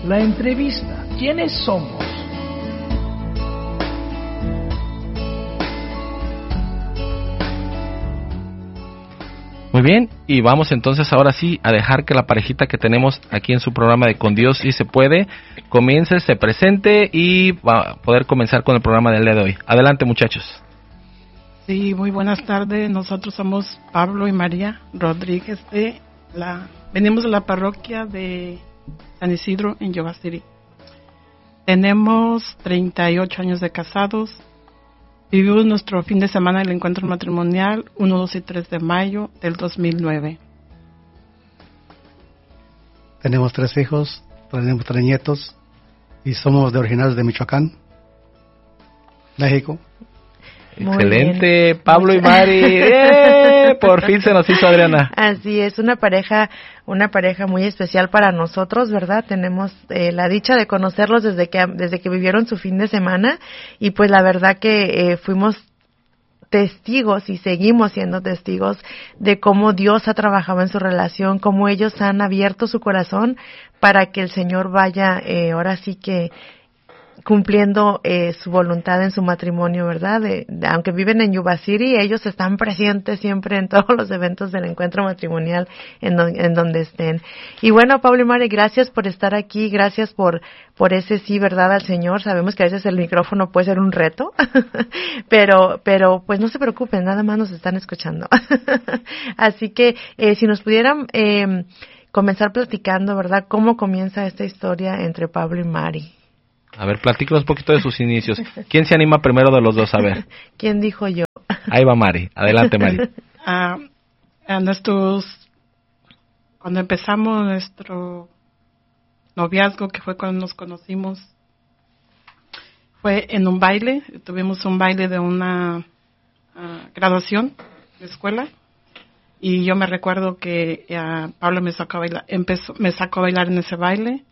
La entrevista. ¿Quiénes somos? Muy bien, y vamos entonces ahora sí a dejar que la parejita que tenemos aquí en su programa de Con Dios y se puede comience, se presente y va a poder comenzar con el programa del día de hoy. Adelante, muchachos. Sí, muy buenas tardes. Nosotros somos Pablo y María Rodríguez venimos de la parroquia de San Isidro en Yuba City. Tenemos 38 años de casados. Vivimos nuestro fin de semana en el encuentro matrimonial 1, 2 y 3 de mayo del 2009. Tenemos 3 hijos, tenemos 3 nietos y somos de originarios de Michoacán, México. Excelente, Pablo y Mari. Por fin se nos hizo, Adriana. Así es, una pareja muy especial para nosotros, ¿verdad? Tenemos la dicha de conocerlos desde que vivieron su fin de semana y pues la verdad que fuimos testigos y seguimos siendo testigos de cómo Dios ha trabajado en su relación, cómo ellos han abierto su corazón para que el Señor vaya ahora sí que cumpliendo su voluntad en su matrimonio, ¿verdad? Aunque viven en Yuba City, ellos están presentes siempre en todos los eventos del encuentro matrimonial en donde estén. Y bueno, Pablo y Mari, gracias por estar aquí, gracias por ese sí, ¿verdad? Al Señor. Sabemos que a veces el micrófono puede ser un reto, pero pues no se preocupen, nada más nos están escuchando. Así que si nos pudieran comenzar platicando, ¿verdad? ¿Cómo comienza esta historia entre Pablo y Mari? A ver, platícanos un poquito de sus inicios. ¿Quién se anima primero de los dos? A ver. ¿Quién dijo yo? Ahí va Mari. Adelante, Mari. Cuando empezamos nuestro noviazgo, que fue cuando nos conocimos, fue en un baile. Tuvimos un baile de una graduación de escuela. Y yo me recuerdo que Pablo me sacó a bailar en ese baile.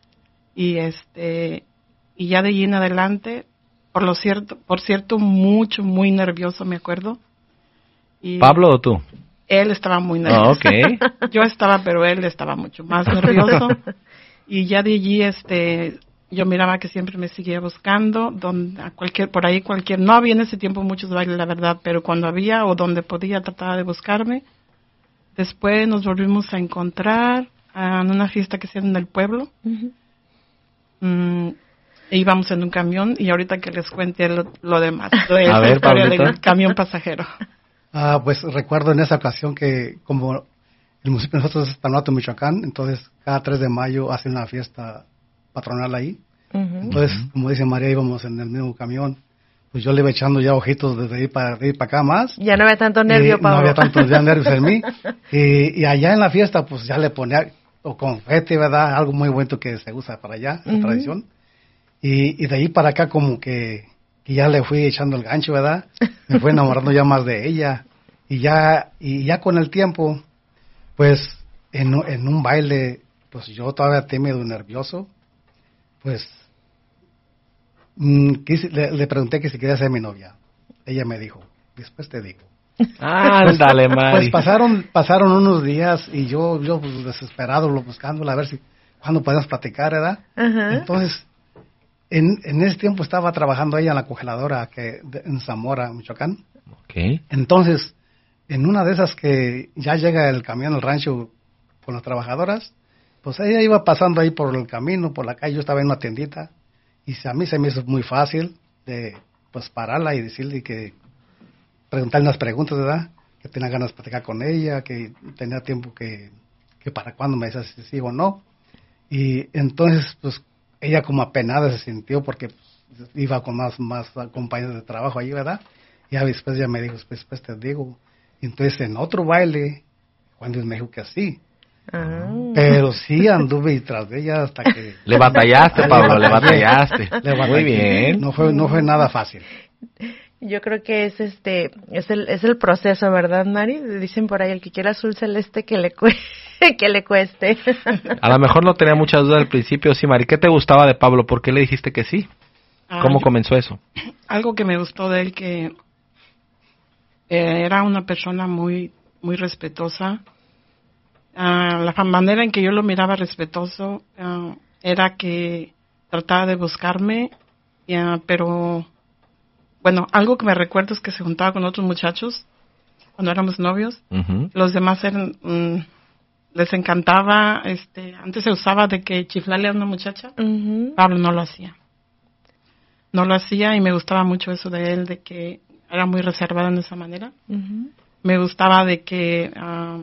Y ya de allí en adelante, por cierto, muy nervioso, me acuerdo. Y ¿Pablo o tú? Él estaba muy nervioso. Okay. Yo estaba, pero él estaba mucho más nervioso. Y ya de allí, yo miraba que siempre me seguía buscando, no había en ese tiempo muchos bailes, la verdad, pero cuando había o donde podía trataba de buscarme. Después nos volvimos a encontrar en una fiesta que hacían en el pueblo. Uh-huh. Íbamos en un camión y ahorita que les cuente lo demás. A ver, Pablo. Del camión pasajero. Pues recuerdo en esa ocasión que como el municipio de nosotros es Tanato, Michoacán, entonces cada 3 de mayo hacen una fiesta patronal ahí. Uh-huh. Entonces, como dice María, íbamos en el mismo camión. Pues yo le iba echando ya ojitos desde ahí para acá más. Ya no había tanto nervio, Pablo. No había tantos nervios en mí. Y allá en la fiesta, pues ya le ponía confeti, ¿verdad? Algo muy bueno que se usa para allá, esa tradición. Y de ahí para acá como que ya le fui echando el gancho, ¿verdad? Me fui enamorando ya más de ella. Y ya con el tiempo, pues en un baile, pues yo todavía tímido y nervioso, pues le pregunté que si quería ser mi novia. Ella me dijo, después te digo. Dale, Mari. Pues pasaron unos días y yo pues, desesperado buscándola a ver si cuándo podíamos platicar, ¿verdad? Uh-huh. Entonces, en ese tiempo estaba trabajando ella en la congeladora en Zamora, Michoacán. Okay. Entonces, en una de esas que ya llega el camión al rancho con las trabajadoras, pues ella iba pasando ahí por el camino, por la calle, yo estaba en una tiendita, y a mí se me hizo muy fácil de pues pararla y decirle preguntarle unas preguntas, ¿verdad? Que tenía ganas de platicar con ella, que tenía tiempo que para cuándo me decía si sí o no. Y entonces, pues, ella como apenada se sintió porque pues, iba con más compañeros de trabajo ahí, ¿verdad? Y después ya me dijo, después te digo. Y entonces en otro baile, Juan Luis me dijo que sí. Pero sí anduve tras de ella hasta que... Le batallaste, Pablo, le batallaste. Muy bien. No fue nada fácil. Yo creo que es el proceso, ¿verdad, Mari? Dicen por ahí, el que quiera azul celeste que le cueste. A lo mejor no tenía muchas dudas al principio, sí, Mari. ¿Qué te gustaba de Pablo? ¿Por qué le dijiste que sí? ¿Cómo comenzó eso? Algo que me gustó de él, que era una persona muy, muy respetuosa. La manera en que yo lo miraba respetuoso, era que trataba de buscarme, pero bueno, algo que me recuerdo es que se juntaba con otros muchachos cuando éramos novios. Ujú. Los demás eran, les encantaba, antes se usaba de que chiflarle a una muchacha. Ujú. Pablo no lo hacía. No lo hacía y me gustaba mucho eso de él, de que era muy reservado en esa manera. Ujú. Me gustaba de que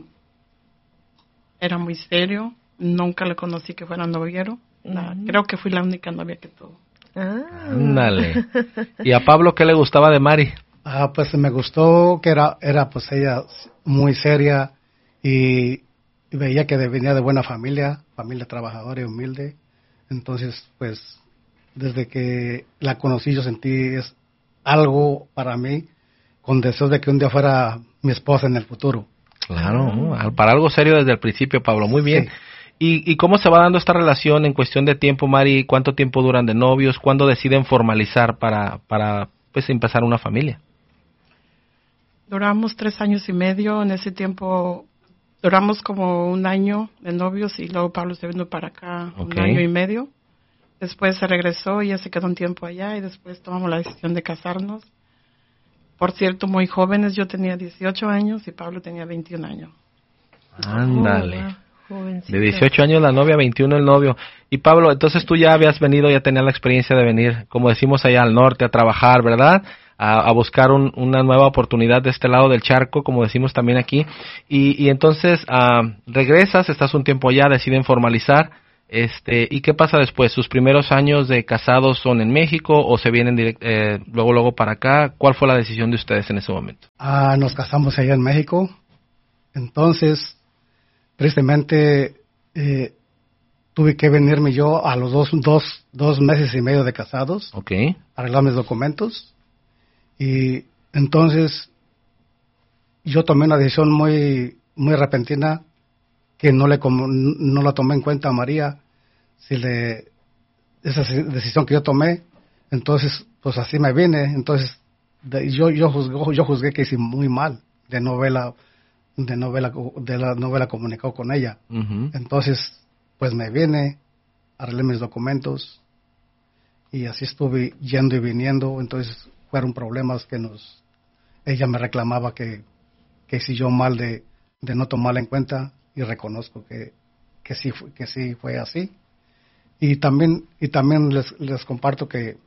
era muy serio. Nunca le conocí que fuera noviero. Creo que fui la única novia que tuvo. Ah. Ándale. ¿Y a Pablo qué le gustaba de Mari? Pues me gustó que era pues ella muy seria y veía que venía de buena familia trabajadora y humilde. Entonces, pues, desde que la conocí yo sentí es algo para mí con deseos de que un día fuera mi esposa en el futuro. Claro, para algo serio desde el principio, Pablo. Muy bien. Sí. ¿Y cómo se va dando esta relación en cuestión de tiempo, Mari? ¿Cuánto tiempo duran de novios? ¿Cuándo deciden formalizar para pues empezar una familia? Duramos 3 años y medio. En ese tiempo duramos como 1 año de novios y luego Pablo se vino para acá Ok. 1 año y medio. Después se regresó y ya se quedó un tiempo allá y después tomamos la decisión de casarnos. Por cierto, muy jóvenes. Yo tenía 18 años y Pablo tenía 21 años. Ándale. Oh, wow. Jovencito. De 18 años la novia, 21 el novio. Y Pablo, entonces tú ya habías venido, ya tenías la experiencia de venir, como decimos allá al norte, a trabajar, ¿verdad? A buscar una nueva oportunidad de este lado del charco, como decimos también aquí. Y entonces regresas, estás un tiempo allá, deciden formalizar. ¿Y qué pasa después? ¿Sus primeros años de casados son en México o se vienen luego para acá? ¿Cuál fue la decisión de ustedes en ese momento? Nos casamos allá en México. Entonces, tristemente, tuve que venirme yo a los dos meses y medio de casados, Ok. arreglar mis documentos. Y entonces, yo tomé una decisión muy, muy repentina que no la tomé en cuenta a María. Esa decisión que yo tomé, entonces, pues así me vine. Entonces, yo juzgué que hice muy mal de no haberla comunicado con ella. Ujú. Entonces, pues me vine, arreglé mis documentos y así estuve yendo y viniendo. Entonces fueron problemas ella me reclamaba que hice yo mal de no tomarla en cuenta, y reconozco que sí fue así. Y también les comparto que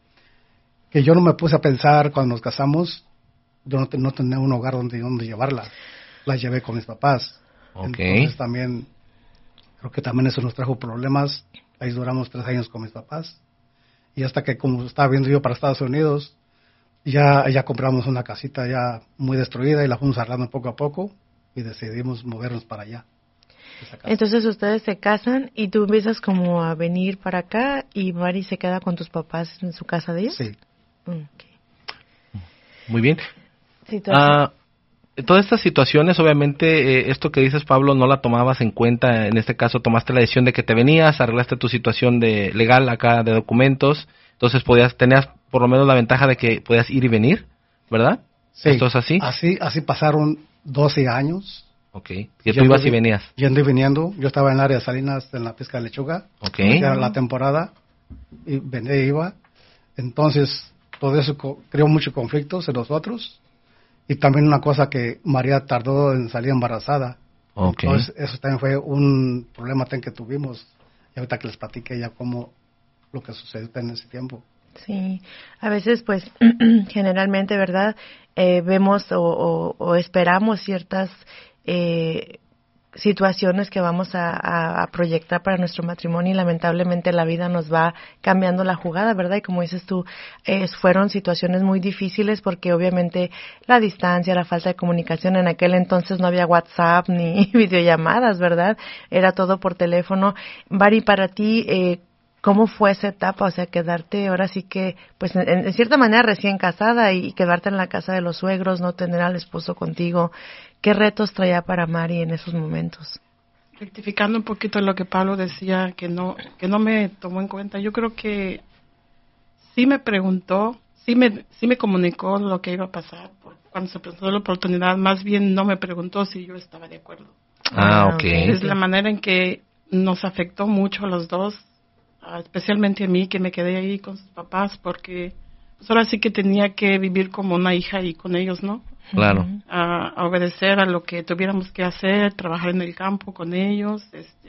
yo no me puse a pensar cuando nos casamos, yo no tenía un hogar donde llevarla. La llevé con mis papás. Ok. Entonces creo que también eso nos trajo problemas. Ahí duramos 3 años con mis papás. Y hasta que, como estaba viendo yo para Estados Unidos, ya compramos una casita ya muy destruida y la fuimos arreglando poco a poco y decidimos movernos para allá. Entonces ustedes se casan y tú empiezas como a venir para acá y Mari se queda con tus papás en su casa de ellos. Sí. Okay. Muy bien. Situación. Todas estas situaciones, obviamente, esto que dices, Pablo, no la tomabas en cuenta. En este caso, tomaste la decisión de que te venías, arreglaste tu situación legal acá de documentos. Entonces, tenías por lo menos la ventaja de que podías ir y venir, ¿verdad? Sí. ¿Esto es así? Así pasaron 12 años. Ok. Que tú ibas y venías. Yendo y viniendo. Yo estaba en el área de Salinas, en la pesca de lechuga. Ok. Era la temporada. Y venía y iba. Entonces, todo eso creó muchos conflictos en nosotros. Y también una cosa, que María tardó en salir embarazada. Ok. Entonces, eso también fue un problema que tuvimos. Y ahorita que les platique ya cómo lo que sucedió en ese tiempo. Sí, a veces pues generalmente, ¿verdad? Vemos o esperamos ciertas situaciones que vamos a proyectar para nuestro matrimonio y lamentablemente la vida nos va cambiando la jugada, ¿verdad? Y como dices tú, fueron situaciones muy difíciles porque obviamente la distancia, la falta de comunicación, en aquel entonces no había WhatsApp ni videollamadas, ¿verdad? Era todo por teléfono. Bari, para ti, ¿cómo fue esa etapa? O sea, quedarte ahora sí que, pues en cierta manera recién casada y quedarte en la casa de los suegros, no tener al esposo contigo. ¿Qué retos traía para Mari en esos momentos? Rectificando un poquito lo que Pablo decía, que no me tomó en cuenta. Yo creo que sí me preguntó, sí me comunicó lo que iba a pasar cuando se presentó la oportunidad. Más bien no me preguntó si yo estaba de acuerdo. Ah, ok. Es la manera en que nos afectó mucho a los dos. especialmente a mí que me quedé ahí con sus papás, porque pues ahora sí que tenía que vivir como una hija y con ellos, ¿no? Claro. A obedecer a lo que tuviéramos que hacer, trabajar en el campo con ellos,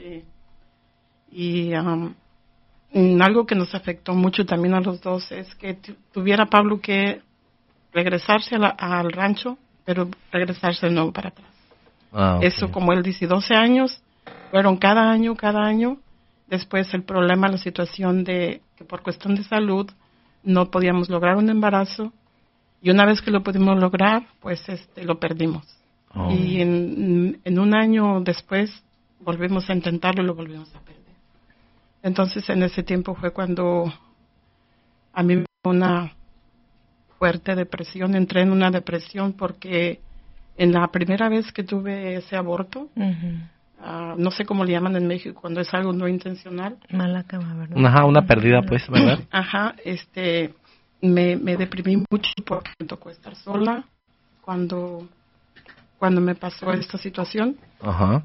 y algo que nos afectó mucho también a los dos es que tuviera Pablo que regresarse al rancho, pero regresarse de nuevo para atrás. Okay. Eso, como él dice, 12 años, fueron cada año. Después el problema, la situación de que por cuestión de salud no podíamos lograr un embarazo, y una vez que lo pudimos lograr, pues lo perdimos. Oh. Y en un año después volvimos a intentarlo y lo volvimos a perder. Entonces en ese tiempo fue cuando a mí me dio una fuerte depresión, entré en una depresión porque en la primera vez que tuve ese aborto, no sé cómo le llaman en México cuando es algo no intencional. Mala cama, ¿verdad? Ajá, una pérdida, pues, ¿verdad? Ajá, me deprimí mucho porque me tocó estar sola cuando me pasó esta situación. Ajá.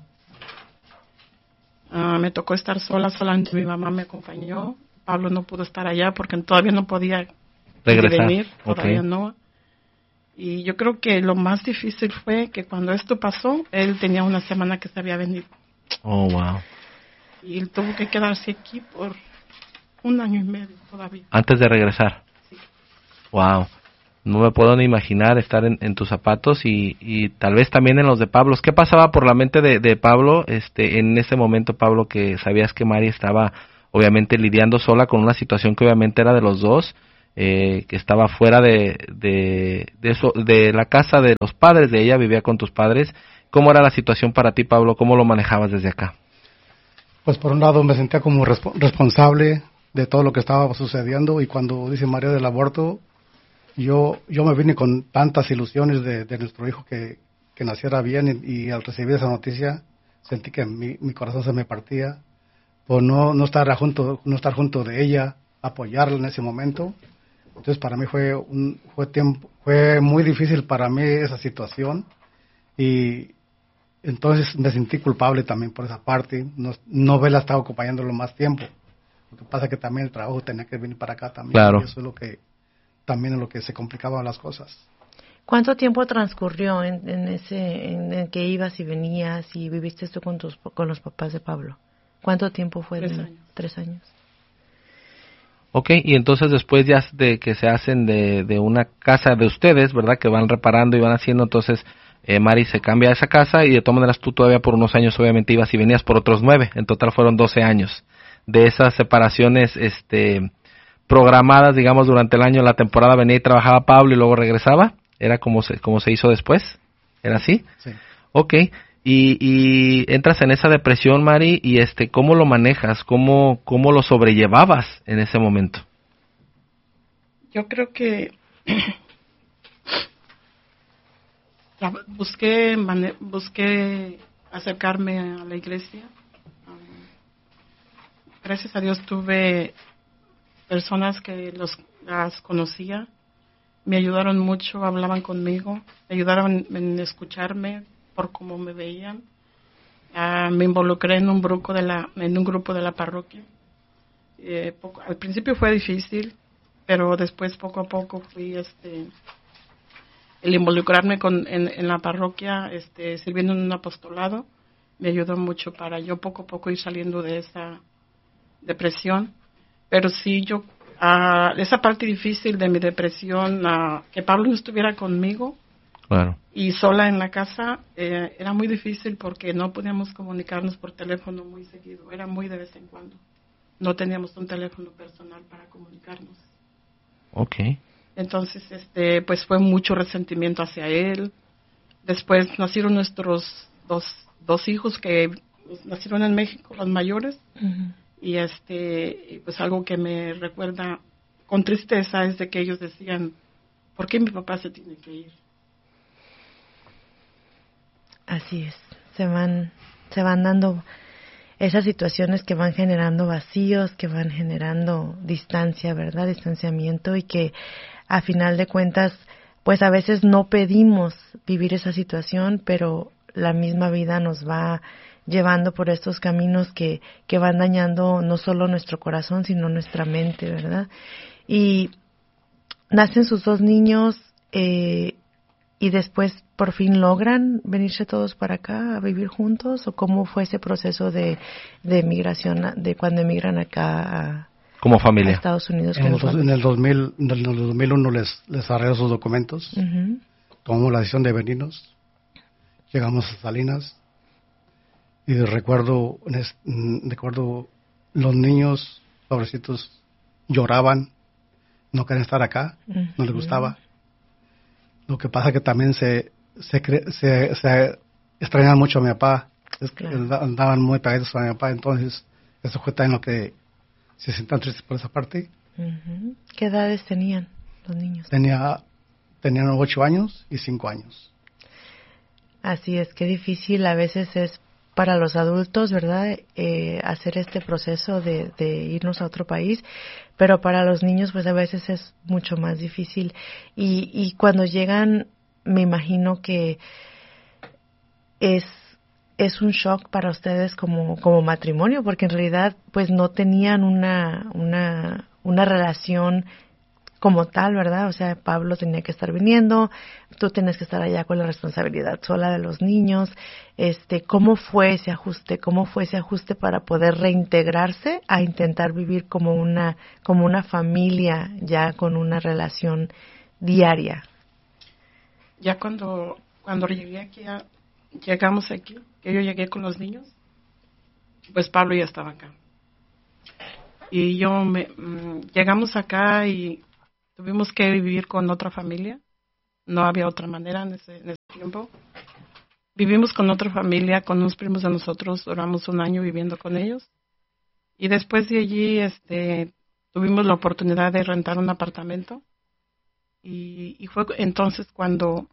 Me tocó estar sola, solamente mi mamá me acompañó. Pablo no pudo estar allá porque todavía no podía regresar. Venir, todavía Okay. no. Y yo creo que lo más difícil fue que cuando esto pasó, él tenía una semana que se había venido. Oh, wow. Y él tuvo que quedarse aquí por 1 año y medio todavía. Antes de regresar. Sí. Wow. No me puedo ni imaginar estar en tus zapatos y tal vez también en los de Pablo. ¿Qué pasaba por la mente de Pablo en ese momento, Pablo, que sabías que Mari estaba obviamente lidiando sola con una situación que obviamente era de los dos, que estaba fuera de la casa de los padres de ella, vivía con tus padres? ¿Cómo era la situación para ti, Pablo? ¿Cómo lo manejabas desde acá? Pues por un lado me sentía como responsable de todo lo que estaba sucediendo, y cuando dice María del aborto, yo me vine con tantas ilusiones de nuestro hijo que naciera bien, y al recibir esa noticia sentí que mi corazón se me partía por no estar junto de ella, apoyarla en ese momento. Entonces para mí fue muy difícil para mí esa situación, y entonces me sentí culpable también por esa parte, no haberla estado acompañándolo más tiempo. Lo que pasa es que también el trabajo tenía que venir para acá también, claro. Y eso es lo que también es lo que se complicaban las cosas. ¿Cuánto tiempo transcurrió en el que ibas y venías y viviste esto con los papás de Pablo? ¿Cuánto tiempo fue? 3 años. 3 años. Ok, y entonces después ya de que se hacen de una casa de ustedes, ¿verdad? Que van reparando y van haciendo, entonces Mari se cambia a esa casa, y de todas maneras tú todavía por unos años obviamente ibas y venías por otros 9, en total fueron 12 años de esas separaciones programadas, digamos, durante el año. La temporada venía y trabajaba Pablo y luego regresaba. ¿Era como se hizo después? ¿Era así? Sí. Ok. Y entras en esa depresión, Mari, y ¿cómo lo manejas? ¿Cómo lo sobrellevabas en ese momento? Yo creo que busqué acercarme a la iglesia. Gracias a Dios tuve personas que las conocía, me ayudaron mucho, hablaban conmigo, me ayudaron en escucharme por cómo me veían. Me involucré en un grupo de la parroquia. Al principio fue difícil, pero después poco a poco fui el involucrarme en la parroquia, sirviendo en un apostolado, me ayudó mucho para yo poco a poco ir saliendo de esa depresión. Pero sí, esa parte difícil de mi depresión, que Pablo no estuviera conmigo, claro, y sola en la casa, era muy difícil porque no podíamos comunicarnos por teléfono muy seguido, era muy de vez en cuando. No teníamos un teléfono personal para comunicarnos. Okay. Entonces, pues fue mucho resentimiento hacia él. Después nacieron nuestros dos hijos que nacieron en México, los mayores. Uh-huh. Y pues algo que me recuerda con tristeza es de que ellos decían, ¿por qué mi papá se tiene que ir? Así es, se van dando esas situaciones que van generando vacíos, que van generando distancia, ¿verdad? Distanciamiento, y que a final de cuentas, pues a veces no pedimos vivir esa situación, pero la misma vida nos va llevando por estos caminos que van dañando no solo nuestro corazón, sino nuestra mente, ¿verdad? Y nacen sus 2 niños, y después por fin logran venirse todos para acá a vivir juntos, o cómo fue ese proceso de migración, de cuando emigran acá como familia a Estados Unidos. En el 2001 les arregló sus documentos. Uh-huh. Tomamos la decisión de venirnos, llegamos a Salinas y recuerdo los niños pobrecitos lloraban, no querían estar acá, uh-huh. no les gustaba. Lo que pasa que también se extrañaban mucho a mi papá, Claro. andaban muy pegados a mi papá, entonces eso fue también lo que se sientan tristes por esa parte. Uh-huh. ¿Qué edades tenían los niños? Tenían 8 años y 5 años. Así es, que difícil a veces es para los adultos, ¿verdad? Hacer este proceso de irnos a otro país, pero para los niños pues a veces es mucho más difícil. Y cuando llegan, me imagino que es un shock para ustedes como matrimonio, porque en realidad pues no tenían una relación como tal, ¿verdad? O sea, Pablo tenía que estar viniendo, tú tienes que estar allá con la responsabilidad sola de los niños. ¿Cómo fue ese ajuste? ¿Cómo fue ese ajuste para poder reintegrarse a intentar vivir como una familia, ya con una relación diaria? Ya cuando llegué aquí, llegamos aquí, que yo llegué con los niños, pues Pablo ya estaba acá. Y llegamos acá y tuvimos que vivir con otra familia. No había otra manera en ese tiempo. Vivimos con otra familia, con unos primos de nosotros. Duramos 1 año viviendo con ellos. Y después de allí tuvimos la oportunidad de rentar un apartamento. Y fue entonces cuando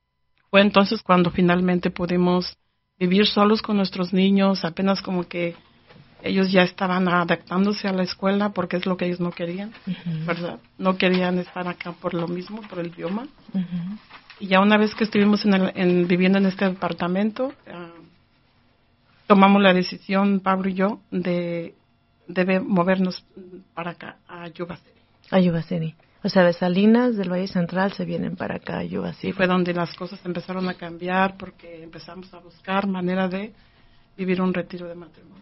finalmente pudimos vivir solos con nuestros niños. Apenas como que ellos ya estaban adaptándose a la escuela, porque es lo que ellos no querían, uh-huh. ¿verdad? No querían estar acá por lo mismo, por el idioma. Uh-huh. Y ya una vez que estuvimos viviendo en este departamento, tomamos la decisión, Pablo y yo, de movernos para acá, a Yuba City. A Yuba City. O sea, de Salinas, del Valle Central, se vienen para acá a Yuba City. Sí, fue donde las cosas empezaron a cambiar, porque empezamos a buscar manera de vivir un retiro de matrimonios.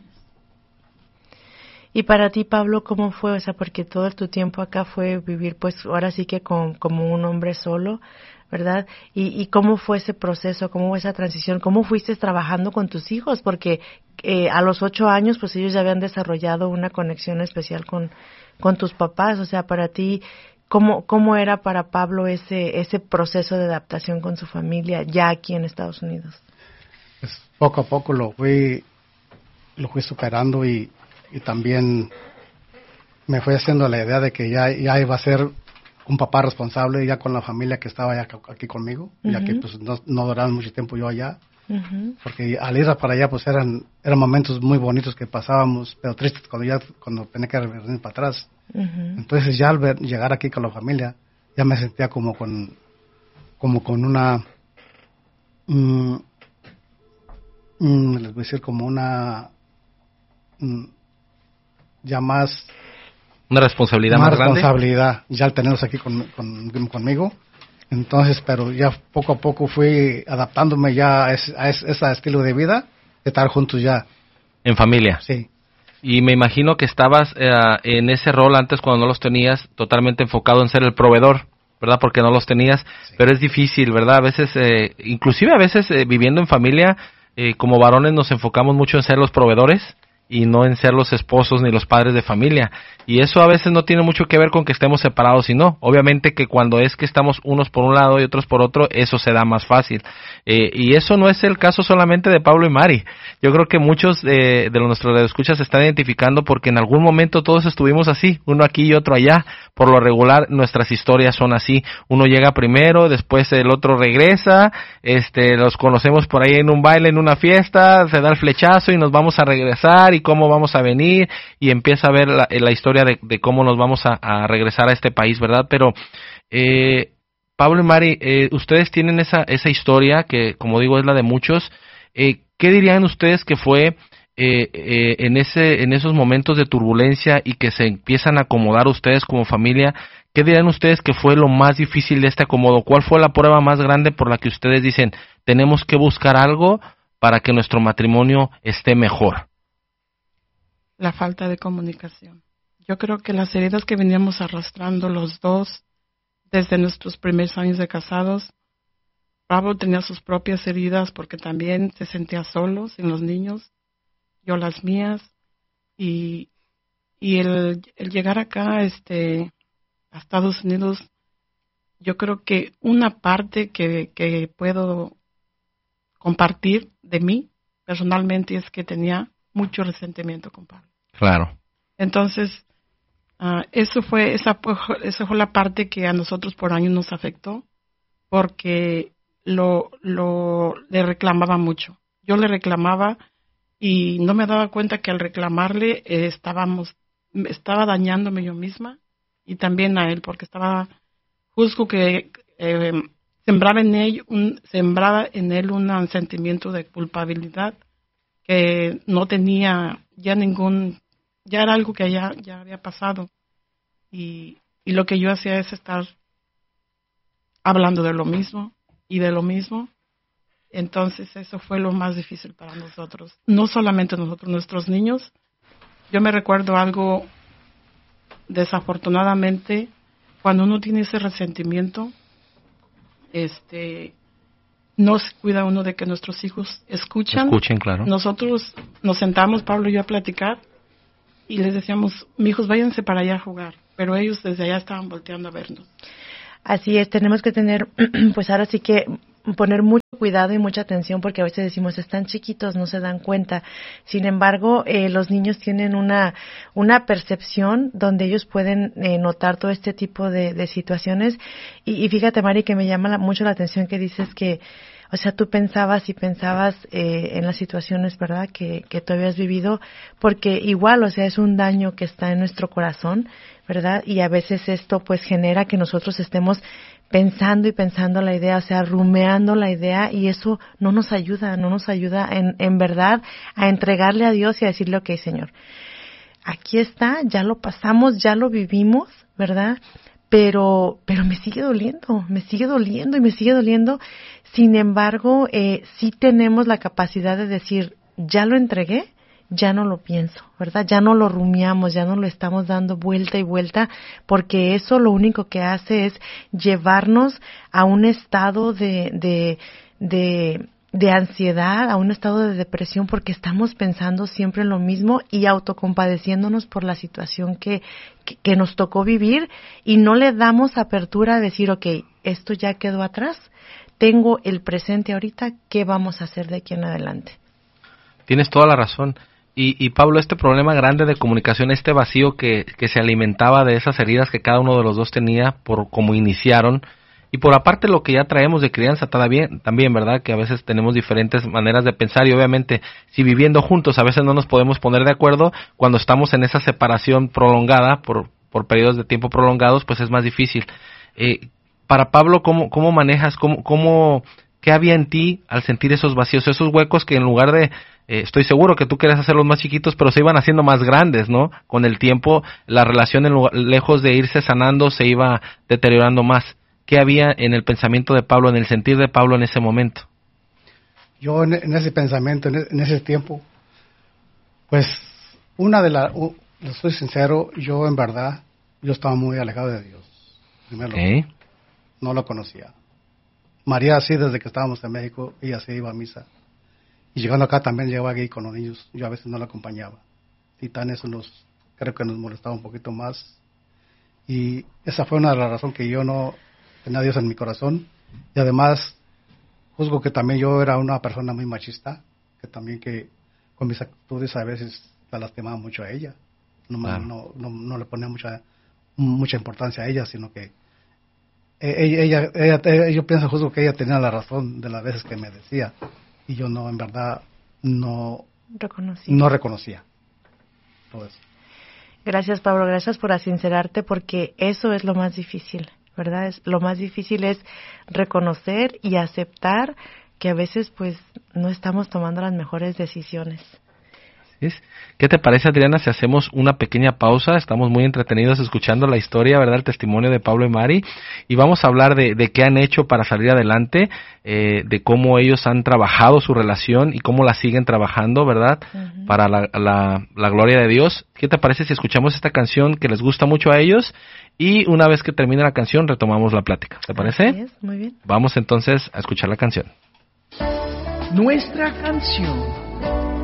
Y para ti, Pablo, ¿cómo fue? O sea, porque todo tu tiempo acá fue vivir, pues, ahora sí que como un hombre solo, ¿verdad? ¿Y cómo fue ese proceso? ¿Cómo fue esa transición? ¿Cómo fuiste trabajando con tus hijos? Porque a los 8 años, pues, ellos ya habían desarrollado una conexión especial con tus papás. O sea, para ti, ¿cómo era para Pablo ese proceso de adaptación con su familia ya aquí en Estados Unidos? Pues poco a poco lo fui superando y también me fui haciendo la idea de que ya iba a ser un papá responsable ya con la familia que estaba ya aquí conmigo, uh-huh. ya que pues no duraron mucho tiempo yo allá, uh-huh. porque al ir para allá pues eran momentos muy bonitos que pasábamos, pero tristes cuando tenía que venir para atrás. Uh-huh. Entonces ya al llegar aquí con la familia ya me sentía como con una les voy a decir como una ya más una responsabilidad más grande. Responsabilidad ya al tenerlos aquí conmigo. Entonces, pero ya poco a poco fui adaptándome ya a ese estilo de vida, de estar juntos ya en familia. Sí. Y me imagino que estabas en ese rol antes, cuando no los tenías, totalmente enfocado en ser el proveedor, ¿verdad? Porque no los tenías, sí. Pero es difícil, ¿verdad? A veces, inclusive a veces viviendo en familia, como varones nos enfocamos mucho en ser los proveedores y no en ser los esposos ni los padres de familia. Y eso a veces no tiene mucho que ver con que estemos separados, sino obviamente que cuando es que estamos unos por un lado y otros por otro, eso se da más fácil. Y eso no es el caso solamente de Pablo y Mari. Yo creo que muchos de nuestros radioescuchas se están identificando porque en algún momento todos estuvimos así, uno aquí y otro allá. Por lo regular, nuestras historias son así. Uno llega primero, después el otro regresa, los conocemos por ahí en un baile, en una fiesta, se da el flechazo y nos vamos a regresar y cómo vamos a venir, y empieza a ver la historia de cómo nos vamos a regresar a este país, ¿verdad? Pero Pablo y Mari, ustedes tienen esa historia que, como digo, es la de muchos. ¿qué dirían ustedes que fue en esos momentos de turbulencia y que se empiezan a acomodar ustedes como familia? ¿Qué dirían ustedes que fue lo más difícil de este acomodo? ¿Cuál fue la prueba más grande por la que ustedes dicen, tenemos que buscar algo para que nuestro matrimonio esté mejor? La falta de comunicación. Yo creo que las heridas que veníamos arrastrando los dos desde nuestros primeros años de casados, Pablo tenía sus propias heridas porque también se sentía solo, sin los niños, yo las mías, y el llegar acá, a Estados Unidos, yo creo que una parte que puedo compartir de mí personalmente es que tenía mucho resentimiento con Pablo. Claro. Entonces, esa fue la parte que a nosotros por años nos afectó, porque le reclamaba mucho. Yo le reclamaba y no me daba cuenta que al reclamarle estaba dañándome yo misma y también a él, porque juzgo que sembraba en él un sentimiento de culpabilidad que no tenía ya era algo que ya había pasado, y lo que yo hacía es estar hablando de lo mismo y de lo mismo. Entonces eso fue lo más difícil para nosotros, no solamente nosotros, nuestros niños. Yo me recuerdo algo, desafortunadamente, cuando uno tiene ese resentimiento, no se cuida uno de que nuestros hijos escuchen, claro. Nosotros nos sentamos, Pablo y yo, a platicar y les decíamos, mijos, váyanse para allá a jugar, pero ellos desde allá estaban volteando a vernos. Así es, tenemos que tener, pues ahora sí que poner mucho cuidado y mucha atención, porque a veces decimos, están chiquitos, no se dan cuenta. Sin embargo, los niños tienen una percepción donde ellos pueden notar todo este tipo de situaciones. Y fíjate, Mari, que me llama mucho la atención que dices que, o sea, tú pensabas en las situaciones, ¿verdad?, que tú habías vivido, porque igual, o sea, es un daño que está en nuestro corazón, ¿verdad? Y a veces esto pues genera que nosotros estemos pensando y pensando la idea, o sea, rumeando la idea, y eso no nos ayuda en verdad a entregarle a Dios y a decirle, ok, Señor, aquí está, ya lo pasamos, ya lo vivimos, ¿verdad? Pero me sigue doliendo. Sin embargo, sí tenemos la capacidad de decir, ya lo entregué, ya no lo pienso, ¿verdad? Ya no lo rumiamos, ya no lo estamos dando vuelta y vuelta, porque eso lo único que hace es llevarnos a un estado de ansiedad, a un estado de depresión, porque estamos pensando siempre en lo mismo y autocompadeciéndonos por la situación que nos tocó vivir, y no le damos apertura a decir, ok, esto ya quedó atrás, tengo el presente ahorita, ¿qué vamos a hacer de aquí en adelante? Tienes toda la razón. Y Pablo, este problema grande de comunicación, este vacío que se alimentaba de esas heridas que cada uno de los dos tenía por cómo iniciaron, y por aparte lo que ya traemos de crianza también, ¿verdad? Que a veces tenemos diferentes maneras de pensar, y obviamente si viviendo juntos a veces no nos podemos poner de acuerdo, cuando estamos en esa separación prolongada, por periodos de tiempo prolongados, pues es más difícil. Para Pablo, ¿cómo manejas, qué había en ti al sentir esos vacíos, esos huecos que en lugar de, estoy seguro que tú querías hacerlos más chiquitos, pero se iban haciendo más grandes, ¿no? Con el tiempo, la relación lejos de irse sanando, se iba deteriorando más. ¿Qué había en el pensamiento de Pablo, en el sentir de Pablo en ese momento? Yo en ese pensamiento, en ese tiempo, pues, soy sincero, yo en verdad, yo estaba muy alejado de Dios. Primero, no lo conocía. María, sí, desde que estábamos en México, ella se iba a misa. Y llegando acá también llegaba aquí con los niños, yo a veces no la acompañaba. Y tan eso creo que nos molestaba un poquito más. Y esa fue una de las razones que yo no tenía a Dios en mi corazón. Y además, juzgo que también yo era una persona muy machista, que también que con mis actitudes a veces la lastimaba mucho a ella. No le ponía mucha importancia a ella, sino que yo pienso, juzgo que ella tenía la razón de las veces que me decía, y yo no, en verdad, no reconocía todo eso. Gracias, Pablo, gracias por sincerarte, porque eso es lo más difícil, ¿verdad? Lo más difícil es reconocer y aceptar que a veces pues no estamos tomando las mejores decisiones. ¿Qué te parece, Adriana, si hacemos una pequeña pausa? Estamos muy entretenidos escuchando la historia, ¿verdad? El testimonio de Pablo y Mari, y vamos a hablar de qué han hecho para salir adelante, de cómo ellos han trabajado su relación y cómo la siguen trabajando, ¿verdad? Uh-huh. Para la gloria de Dios. ¿Qué te parece si escuchamos esta canción que les gusta mucho a ellos? Y una vez que termine la canción, retomamos la plática. ¿Te parece? Así es, muy bien. Vamos entonces a escuchar la canción. Nuestra canción.